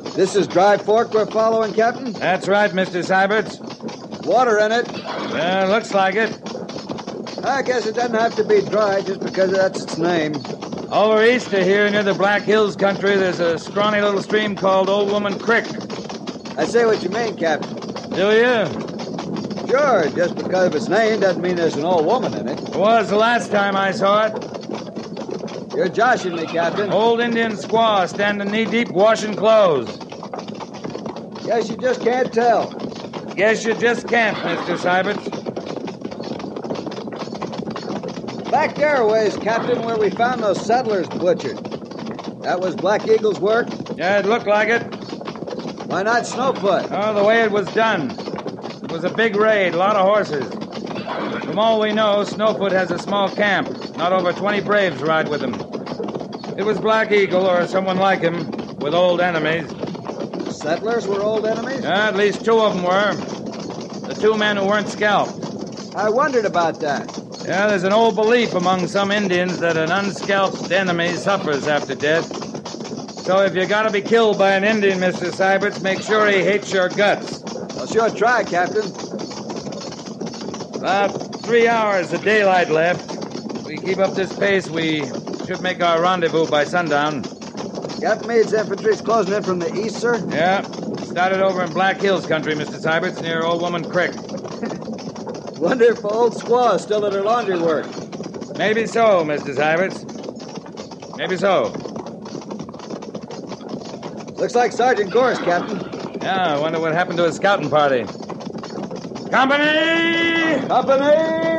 This is Dry Fork we're following, Captain? That's right, Mr. Syberts. Water in it. Looks like it. I guess it doesn't have to be dry just because that's its name. Over east of here, near the Black Hills country, there's a scrawny little stream called Old Woman Creek. I say what you mean, Captain. Do you? Sure, just because of its name doesn't mean there's an old woman in it. It was the last time I saw it. You're joshing me, Captain. Old Indian squaw standing knee-deep washing clothes. Guess you just can't tell. Guess you just can't, Mr. Syberts. Back there ways, Captain, where we found those settlers butchered. That was Black Eagle's work? Yeah, it looked like it. Why not Snowfoot? Oh, the way it was done. It was a big raid, a lot of horses. From all we know, Snowfoot has a small camp. Not over 20 braves ride with him. It was Black Eagle or someone like him with old enemies. The settlers were old enemies? At least two of them were. The two men who weren't scalped. I wondered about that. Yeah, there's an old belief among some Indians that an unscalped enemy suffers after death. So if you gotta be killed by an Indian, Mr. Syberts, make sure he hates your guts. I'll sure try, Captain. About 3 hours of daylight left. If we keep up this pace, we should make our rendezvous by sundown. Captain Meade's infantry's closing in from the east, sir? Yeah. Started over in Black Hills country, Mr. Syberts, near Old Woman Creek. Wonder if old squaw is still at her laundry work. Maybe so, Mr. Syberts. Maybe so. Looks like Sergeant Gorse, Captain. Yeah, I wonder what happened to his scouting party. Company! Company!